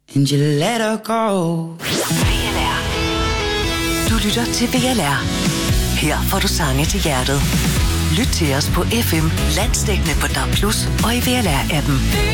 and you let her go. VLR. Du lytter til VLR. Her får du sange til hjertet. Lyt til os på FM, landsdækkende på DAB+ og i VLR-appen.